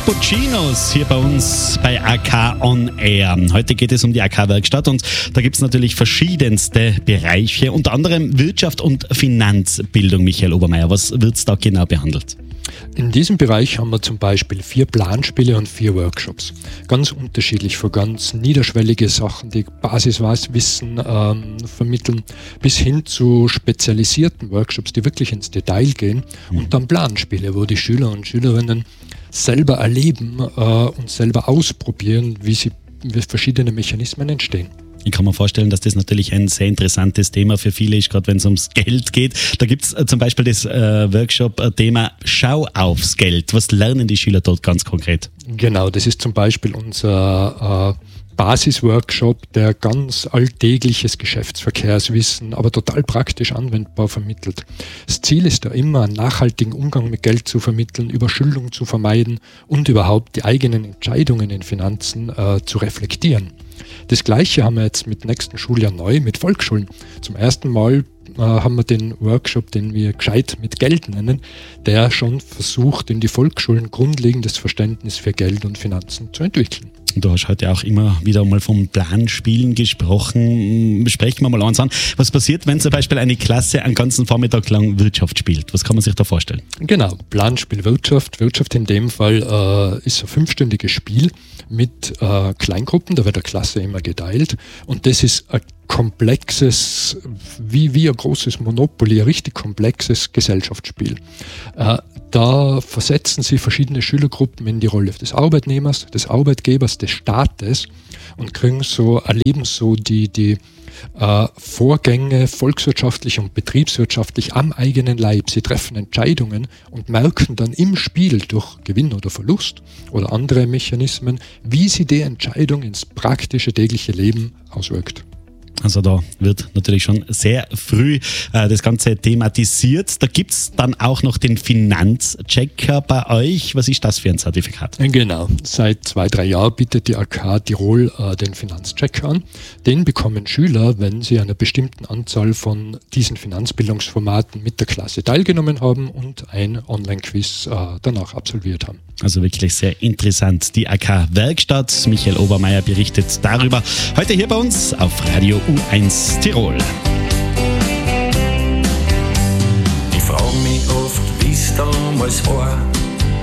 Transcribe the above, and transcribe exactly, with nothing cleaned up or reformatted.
Cappuccinos hier bei uns bei A K On Air. Heute geht es um die A K-Werkstatt und da gibt es natürlich verschiedenste Bereiche, unter anderem Wirtschaft und Finanzbildung. Michael Obermeier, was wird es da genau behandelt? In diesem Bereich haben wir zum Beispiel vier Planspiele und vier Workshops. Ganz unterschiedlich, von ganz niederschwellige Sachen, die Basiswissen ähm, vermitteln, bis hin zu spezialisierten Workshops, die wirklich ins Detail gehen. Mhm. Und dann Planspiele, wo die Schüler und Schülerinnen selber erleben äh, und selber ausprobieren, wie, sie, wie verschiedene Mechanismen entstehen. Ich kann mir vorstellen, dass das natürlich ein sehr interessantes Thema für viele ist, gerade wenn es ums Geld geht. Da gibt es äh, zum Beispiel das äh, Workshop-Thema Schau aufs Geld. Was lernen die Schüler dort ganz konkret? Genau, das ist zum Beispiel unser äh, Basisworkshop, der ganz alltägliches Geschäftsverkehrswissen, aber total praktisch anwendbar vermittelt. Das Ziel ist ja immer, einen nachhaltigen Umgang mit Geld zu vermitteln, Überschuldung zu vermeiden und überhaupt die eigenen Entscheidungen in Finanzen äh, zu reflektieren. Das Gleiche haben wir jetzt mit nächsten Schuljahr neu mit Volksschulen. Zum ersten Mal äh, haben wir den Workshop, den wir gescheit mit Geld nennen, der schon versucht, in die Volksschulen grundlegendes Verständnis für Geld und Finanzen zu entwickeln. Du hast heute auch immer wieder mal vom Planspielen gesprochen. Sprechen wir mal eins an. Was passiert, wenn zum Beispiel eine Klasse einen ganzen Vormittag lang Wirtschaft spielt? Was kann man sich da vorstellen? Genau, Planspiel Wirtschaft. Wirtschaft in dem Fall äh, ist ein fünfstündiges Spiel mit äh, Kleingruppen. Da wird eine Klasse immer geteilt. Und das ist ein komplexes, wie, wie ein großes Monopoly, ein richtig komplexes Gesellschaftsspiel. Äh, da versetzen sie verschiedene Schülergruppen in die Rolle des Arbeitnehmers, des Arbeitgebers, des Staates und kriegen so, erleben so die, die äh, Vorgänge volkswirtschaftlich und betriebswirtschaftlich am eigenen Leib. Sie treffen Entscheidungen und merken dann im Spiel durch Gewinn oder Verlust oder andere Mechanismen, wie sie die Entscheidung ins praktische tägliche Leben auswirkt. Also da wird natürlich schon sehr früh äh, das Ganze thematisiert. Da gibt es dann auch noch den Finanzchecker bei euch. Was ist das für ein Zertifikat? Genau, seit zwei, drei Jahren bietet die A K Tirol äh, den Finanzchecker an. Den bekommen Schüler, wenn sie einer bestimmten Anzahl von diesen Finanzbildungsformaten mit der Klasse teilgenommen haben und ein Online-Quiz äh, danach absolviert haben. Also wirklich sehr interessant. Die A K-Werkstatt. Michael Obermeier berichtet darüber. Heute hier bei uns auf Radio U eins Tirol. Ich frage mich oft, wie es damals war.